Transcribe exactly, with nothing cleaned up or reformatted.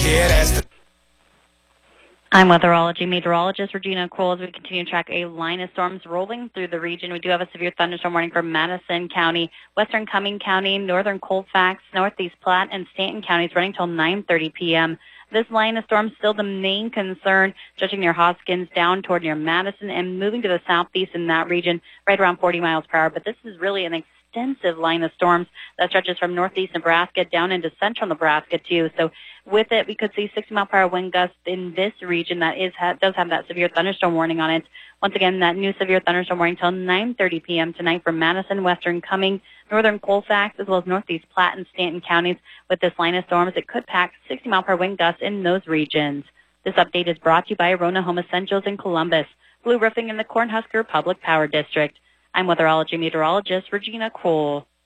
Yeah, that's the... I'm weatherology meteorologist Regina Kroll as we continue to track a line of storms rolling through the region. We do have a severe thunderstorm warning for Madison County, western Cumming County, northern Colfax, northeast Platte, and Stanton counties running till nine thirty p.m. This line of storm is still the main concern, stretching near Hoskins down toward near Madison and moving to the southeast in that region right around forty miles per hour. But this is really an extensive line of storms that stretches from northeast Nebraska down into central Nebraska too. So with it, we could see sixty mile per hour wind gusts in this region that is ha- does have that severe thunderstorm warning on it. Once again, that new severe thunderstorm warning till nine thirty p.m. tonight for Madison, western Cumming, northern Colfax, as well as northeast Platte and Stanton counties. With this line of storms, it could pack sixty mile per hour wind gusts in those regions. This update is brought to you by Arona Home Essentials in Columbus, Blue Roofing in the Cornhusker Public Power District. I'm weatherology meteorologist Regina Kroll.